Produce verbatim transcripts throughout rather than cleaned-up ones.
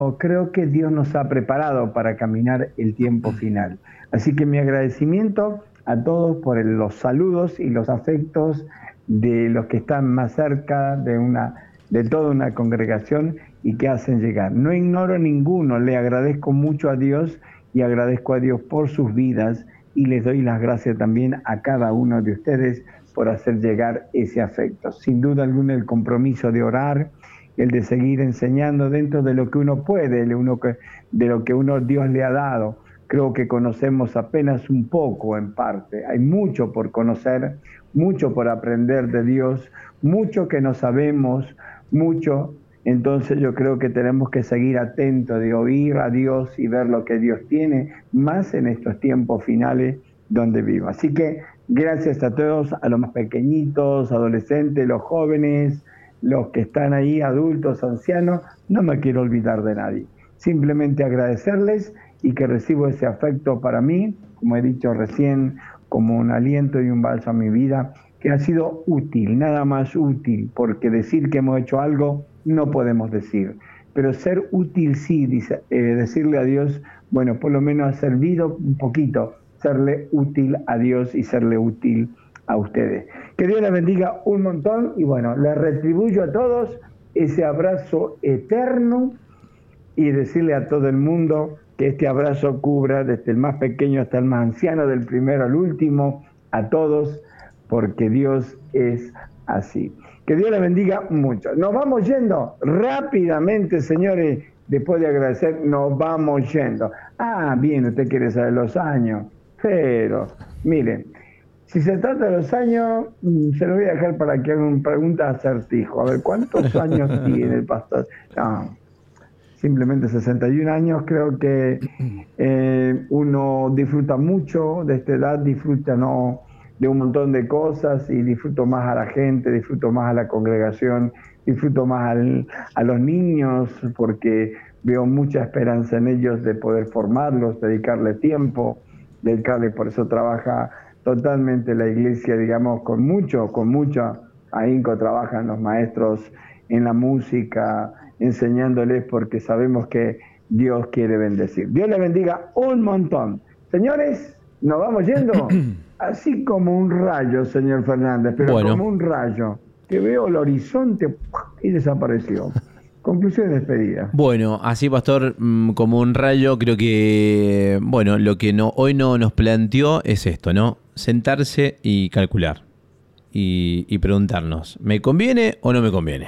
creo que Dios nos ha preparado para caminar el tiempo final. Así que mi agradecimiento a todos por el- los saludos y los afectos de los que están más cerca de una, de toda una congregación y que hacen llegar. No ignoro ninguno, le agradezco mucho a Dios y agradezco a Dios por sus vidas y les doy las gracias también a cada uno de ustedes por hacer llegar ese afecto. Sin duda alguna el compromiso de orar, el de seguir enseñando dentro de lo que uno puede, de, uno que, de lo que uno Dios le ha dado. Creo que conocemos apenas un poco en parte. Hay mucho por conocer, mucho por aprender de Dios, mucho que no sabemos, mucho. Entonces yo creo que tenemos que seguir atentos de oír a Dios y ver lo que Dios tiene, más en estos tiempos finales donde vivo. Así que gracias a todos, a los más pequeñitos, adolescentes, los jóvenes, los que están ahí, adultos, ancianos, no me quiero olvidar de nadie. Simplemente agradecerles y que recibo ese afecto para mí, como he dicho recién, como un aliento y un bálsamo a mi vida, que ha sido útil, nada más útil, porque decir que hemos hecho algo no podemos decir, pero ser útil sí, dice, eh, decirle a Dios, bueno, por lo menos ha servido un poquito, serle útil a Dios y serle útil a ustedes. Que Dios les bendiga un montón y bueno, les retribuyo a todos ese abrazo eterno y decirle a todo el mundo que este abrazo cubra desde el más pequeño hasta el más anciano, del primero al último, a todos, porque Dios es así. Que Dios les bendiga mucho. Nos vamos yendo rápidamente, señores, después de agradecer, nos vamos yendo. Ah, bien, usted quiere saber los años, pero miren, si se trata de los años, se lo voy a dejar para que hagan una pregunta acertijo. A ver, ¿cuántos años tiene el pastor? No, simplemente sesenta y un años. Creo que eh, uno disfruta mucho de esta edad, disfruta no de un montón de cosas y disfruto más a la gente, disfruto más a la congregación, disfruto más al, a los niños porque veo mucha esperanza en ellos de poder formarlos, dedicarle tiempo, dedicarle, por eso trabaja totalmente la iglesia, digamos, con mucho, con mucho ahínco trabajan los maestros en la música, enseñándoles porque sabemos que Dios quiere bendecir. Dios les bendiga un montón. Señores, nos vamos yendo así como un rayo, señor Fernández, pero Bueno. como un rayo, que veo el horizonte y desapareció. Conclusión y despedida. Bueno, así, pastor, mm, como un rayo, creo que, bueno, lo que no, hoy no nos planteó es esto, ¿no? Sentarse y calcular y, y preguntarnos, ¿me conviene o no me conviene?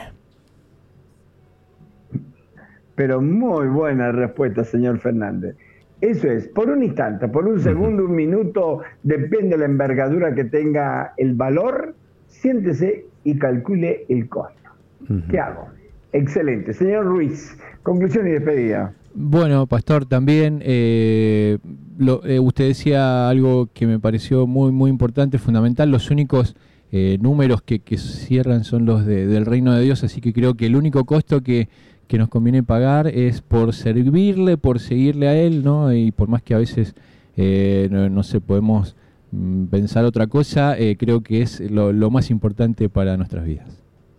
Pero muy buena respuesta, señor Fernández. Eso es, por un instante, por un segundo, un minuto, depende de la envergadura que tenga el valor, siéntese y calcule el costo. Uh-huh. ¿Qué hago? Excelente. Señor Ruiz, conclusión y despedida. Bueno, pastor, también eh, lo, eh, usted decía algo que me pareció muy, muy importante, fundamental. Los únicos eh, números que, que cierran son los de, del reino de Dios, así que creo que el único costo que, que nos conviene pagar es por servirle, por seguirle a Él, ¿no? Y por más que a veces, eh, no, no sé, podemos mm, pensar otra cosa, eh, creo que es lo, lo más importante para nuestras vidas.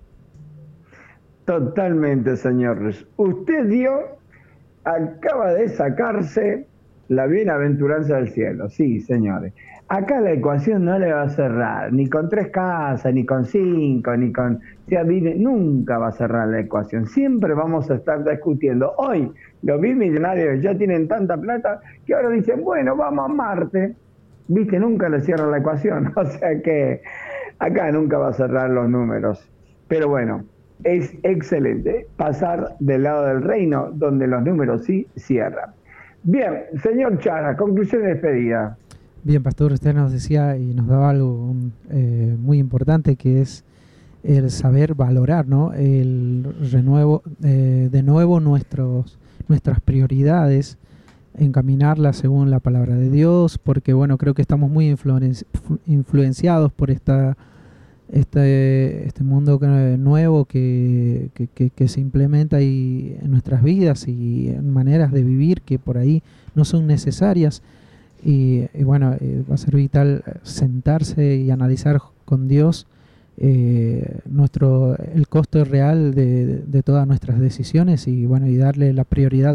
Totalmente, señor Ruiz. Usted dio, acaba de sacarse la bienaventuranza del cielo. Sí, señores. Acá la ecuación no le va a cerrar, ni con tres casas, ni con cinco, ni con... O sea, nunca va a cerrar la ecuación. Siempre vamos a estar discutiendo. Hoy los bimillonarios ya tienen tanta plata que ahora dicen, bueno, vamos a Marte. Viste, nunca le cierra la ecuación. O sea que acá nunca va a cerrar los números. Pero bueno, es excelente pasar del lado del reino donde los números sí cierran. Bien, señor Chara, conclusión de despedida. Bien, pastor, usted nos decía y nos daba algo eh, muy importante, que es el saber valorar, ¿no? El renuevo, eh, de nuevo nuestros, nuestras prioridades, encaminarlas según la palabra de Dios, porque bueno, creo que estamos muy influenci influenciados por esta este este mundo que, nuevo que, que, que, que se implementa ahí en nuestras vidas y en maneras de vivir que por ahí no son necesarias. Y, y bueno, eh, va a ser vital sentarse y analizar con Dios eh, nuestro el costo real de, de todas nuestras decisiones y bueno y darle la prioridad